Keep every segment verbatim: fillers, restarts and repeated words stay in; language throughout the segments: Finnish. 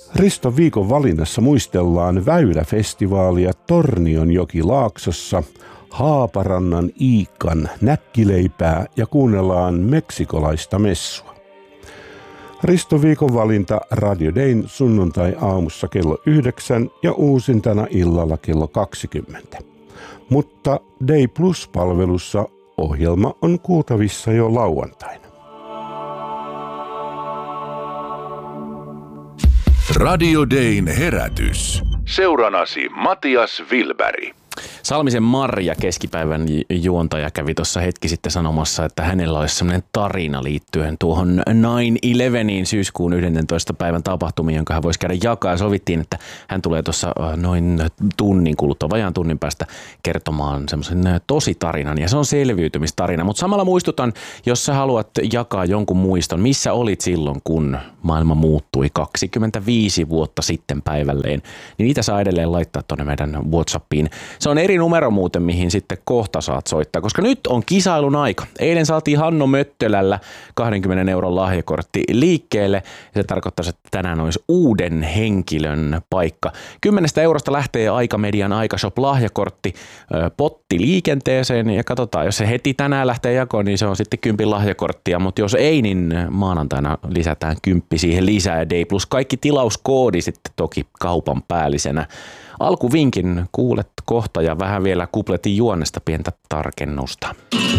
Risto viikon valinnassa muistellaan Väyläfestivaalia Tornionjoki-Laaksossa, Haaparannan Iikan näkkileipää ja kuunnellaan meksikolaista messua. Risto viikon valinta Radio Dayn sunnuntai-aamussa kello yhdeksän ja uusintana illalla kello kaksikymmentä. Mutta Day Plus-palvelussa ohjelma on kuultavissa jo lauantaina. Radio Dayn herätys. Seuranasi Matias Wilberg. Salmisen Marja, keskipäivän juontaja, kävi tuossa hetki sitten sanomassa, että hänellä olisi sellainen tarina liittyen tuohon nine eleveniin syyskuun yhdentoista päivän tapahtumiin, jonka hän voisi käydä jakaa. Sovittiin, että hän tulee tuossa noin tunnin kuluttua, vajaan tunnin päästä kertomaan semmoisen tosi tarinan, ja se on selviytymistarina. Mutta samalla muistutan, jos sä haluat jakaa jonkun muiston, missä olit silloin, kun maailma muuttui kaksikymmentäviisi vuotta sitten päivälleen, niin niitä saa edelleen laittaa tuonne meidän WhatsAppiin. Se on eri numero muuten, mihin sitten kohta saat soittaa, koska nyt on kisailun aika. Eilen saatiin Hanno Möttölällä kaksikymmentä euron lahjakortti liikkeelle, ja se tarkoittaa, että tänään olisi uuden henkilön paikka. Kymmenestä eurosta lähtee Aikamedian Aikashop lahjakortti potti liikenteeseen, ja katsotaan, jos se heti tänään lähtee jakoon, niin se on sitten kympin lahjakorttia, mutta jos ei, niin maanantaina lisätään kymppi siihen lisää, ja Day Plus kaikki tilauskoodi sitten toki kaupan päällisenä. Alkuvinkin kuulet kohta ja vähän vielä kupletin juonnesta pientä tarkennusta.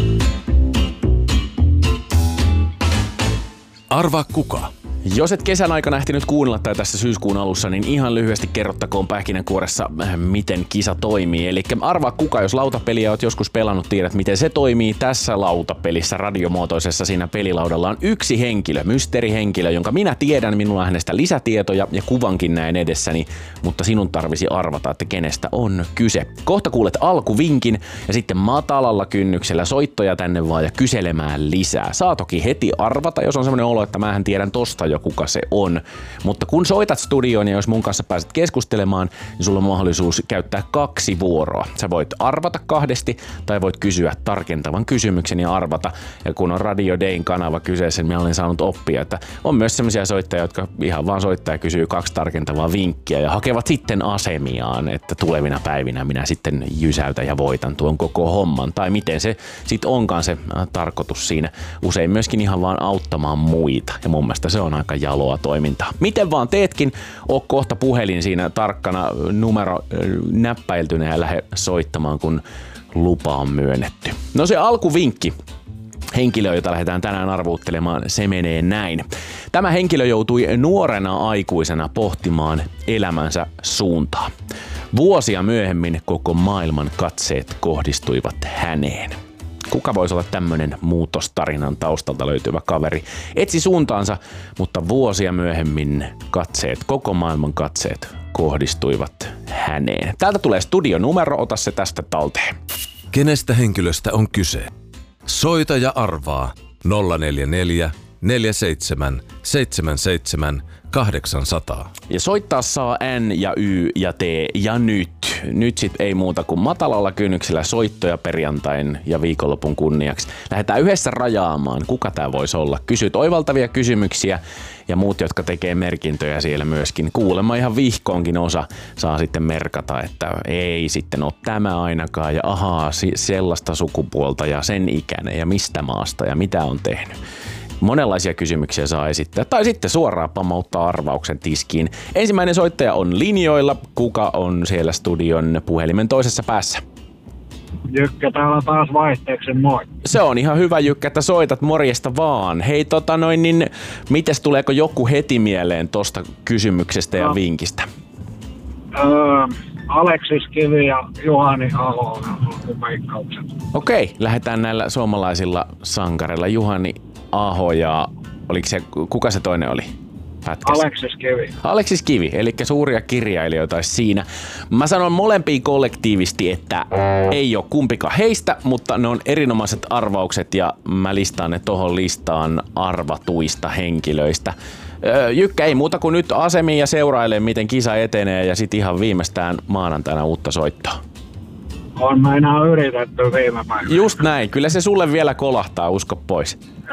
Arvaa kuka? Jos et kesän aikana ehtinyt kuunnella tai tässä syyskuun alussa, niin ihan lyhyesti kerrottakoon pähkinänkuoressa, miten kisa toimii. Eli arvaa kuka, jos lautapeliä oot joskus pelannut, tiedät miten se toimii. Tässä lautapelissä radiomuotoisessa siinä pelilaudalla on yksi henkilö, mysteerihenkilö, jonka minä tiedän, minulla on hänestä lisätietoja ja kuvankin näin edessäni, mutta sinun tarvisi arvata, että kenestä on kyse. Kohta kuulet alkuvinkin ja sitten matalalla kynnyksellä soittoja tänne vaan ja kyselemään lisää. Saa toki heti arvata, jos on semmoinen olo, että mähän tiedän tosta jo kuka se on. Mutta kun soitat studioon ja jos mun kanssa pääset keskustelemaan, niin sulla on mahdollisuus käyttää kaksi vuoroa. Sä voit arvata kahdesti tai voit kysyä tarkentavan kysymyksen ja arvata. Ja kun on Radio Dayn kanava kyseessä, niin mä olen saanut oppia, että on myös sellaisia soittajia, jotka ihan vaan soittaa ja kysyy kaksi tarkentavaa vinkkiä ja hakevat sitten asemiaan, että tulevina päivinä minä sitten jysäytän ja voitan tuon koko homman. Tai miten se sitten onkaan se tarkoitus siinä. Usein myöskin ihan vaan auttamaan muita. Ja mun mielestä se on aika jaloa toimintaa. Miten vaan teetkin, oo kohta puhelin siinä tarkkana numero näppäiltynä ja lähde soittamaan, kun lupa on myönnetty. No se alkuvinkki. Henkilö, jota lähdetään tänään arvuuttelemaan, se menee näin. Tämä henkilö joutui nuorena aikuisena pohtimaan elämänsä suuntaa. Vuosia myöhemmin koko maailman katseet kohdistuivat häneen. Kuka voisi olla tämmöinen muutostarinan taustalta löytyvä kaveri? Etsi suuntaansa, mutta vuosia myöhemmin katseet, koko maailman katseet kohdistuivat häneen. Täältä tulee studionumero, ota se tästä talteen. Kenestä henkilöstä on kyse? Soita ja arvaa nolla neljä neljä neljä seitsemän seitsemän seitsemän kahdeksan nolla nolla. Ja soittaa saa N ja Y ja T ja nyt. Nyt sit ei muuta kuin matalalla kynnyksellä soittoja perjantain ja viikonlopun kunniaksi. Lähdetään yhdessä rajaamaan, kuka tää voisi olla. Kysyt oivaltavia kysymyksiä ja muut, jotka tekee merkintöjä siellä myöskin. Kuulemma ihan vihkoonkin osa saa sitten merkata, että ei sitten ole tämä ainakaan ja ahaa sellaista sukupuolta ja sen ikäinen ja mistä maasta ja mitä on tehnyt. Monenlaisia kysymyksiä saa esittää, tai sitten suoraan pamauttaa arvauksen tiskiin. Ensimmäinen soittaja on linjoilla. Kuka on siellä studion puhelimen toisessa päässä? Jykkä täällä taas vaihteeksi, moi. Se on ihan hyvä, Jykkä, että soitat, morjesta vaan. Hei tota noin, niin mites tuleeko joku heti mieleen tosta kysymyksestä ja no. vinkistä? Öö, Aleksis Kivi ja Juhani Aho on veikkaukset. Okei, lähdetään näillä suomalaisilla sankareilla. Juhani Aho ja oliko se, kuka se toinen oli? Pätkässä. Aleksis Kivi. Aleksis Kivi, eli suuria kirjailijoita olisi siinä. Mä sanon molempiin kollektiivisesti, että ei ole kumpikaan heistä, mutta ne on erinomaiset arvaukset ja mä listaan ne tohon listaan arvatuista henkilöistä. Jykkä, ei muuta kuin nyt asemiin ja seurailee, miten kisa etenee ja sit ihan viimeistään maanantaina uutta soittoa. On me enää yritetty viime päivänä. Just näin, kyllä se sulle vielä kolahtaa, usko pois. Joo,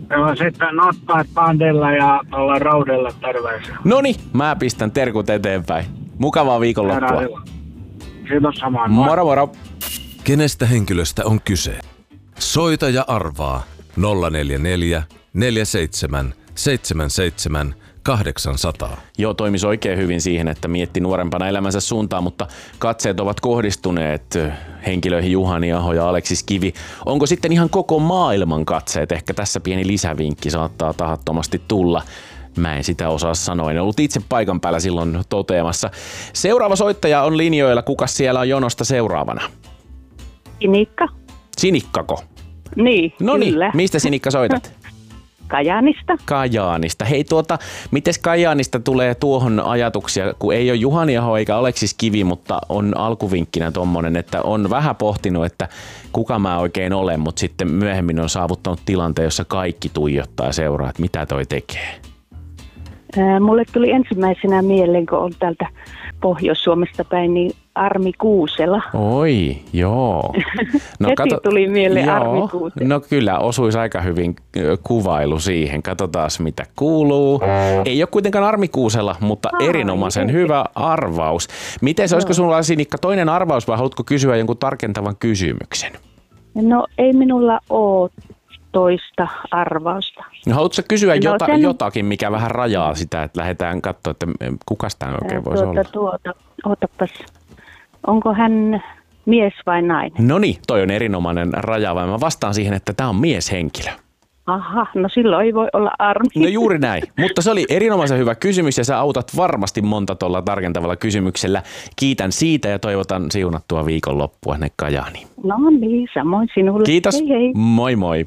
Ja sitten Notta, Pandella ja tuolla Raudella terveisiä. Noni, mä pistän terkut eteenpäin. Mukavaa viikonloppua. Kiitos samaan. Moro moro. Kenestä henkilöstä on kyse? Soita ja arvaa nolla neljä neljä, neljä seitsemän, seitsemän seitsemän, kahdeksan nolla nolla. Joo, toimisi oikein hyvin siihen, että mietti nuorempana elämänsä suuntaan, mutta katseet ovat kohdistuneet henkilöihin Juhani Aho ja Aleksis Kivi. Onko sitten ihan koko maailman katseet? Ehkä tässä pieni lisävinkki saattaa tahattomasti tulla. Mä en sitä osaa sanoa. En ollut itse paikan päällä silloin toteamassa. Seuraava soittaja on linjoilla. Kuka siellä on jonosta seuraavana? Sinikka. Sinikkako? Niin, Noniin, kyllä. mistä Sinikka soitat? Kajaanista. Kajaanista. Hei tuota, mites Kajaanista tulee tuohon ajatuksia, kun ei ole Juhani Aho eikä Aleksis Kivi, mutta on alkuvinkkinä tommonen, että on vähän pohtinut, että kuka mä oikein olen, mutta sitten myöhemmin on saavuttanut tilanteen, jossa kaikki tuijottaa ja seuraa, että mitä toi tekee. Ää, mulle tuli ensimmäisenä mieleen, kun on täältä Pohjois-Suomesta päin, niin Armi Kuusela. Oi, joo. No, heti tuli mieleen joo, Armi Kuusela. No kyllä, osuisi aika hyvin kuvailu siihen. Katsotaan mitä kuuluu. Ei ole kuitenkaan Armi Kuusela, mutta Aa, erinomaisen ei. Hyvä arvaus. Miten se, olisiko sinulla, Sinikka, toinen arvaus vai haluatko kysyä jonkun tarkentavan kysymyksen? No ei minulla ole toista arvausta. No, haluatko kysyä no, jota, sen... jotakin, mikä vähän rajaa sitä, että lähdetään katsoa, että kuka tämä oikein voisi tuota, olla? Tuota, ootapas. Onko hän mies vai nainen? No niin, toi on erinomainen raja, vai mä vastaan siihen, että tämä on mieshenkilö. Aha, no silloin ei voi olla Armi. No juuri näin, mutta se oli erinomaisen hyvä kysymys ja sä autat varmasti monta tuolla tarkentavalla kysymyksellä. Kiitän siitä ja toivotan siunattua viikonloppua ne Kajaaniin. No niin, samoin sinulle. Kiitos, hei, hei. Moi moi.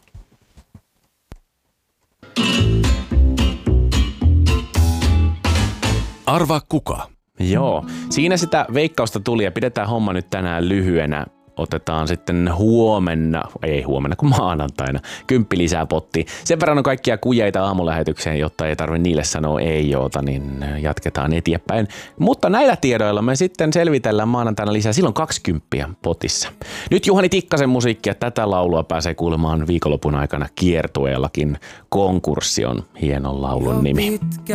Arvaa kuka? Joo, siinä sitä veikkausta tuli ja pidetään homma nyt tänään lyhyenä. Otetaan sitten huomenna, ei huomenna kun maanantaina, kymppi lisää pottiin. Sen verran on kaikkia kujeita aamulähetykseen, jotta ei tarvitse niille sanoa ei joota, niin jatketaan eteenpäin. Mutta näillä tiedoilla me sitten selvitellään maanantaina lisää, silloin kaksikymppiä potissa. Nyt Juhani Tikkasen musiikkia, tätä laulua pääsee kuulemaan viikonlopun aikana kiertueellakin. Konkurssi on hienon laulun nimi.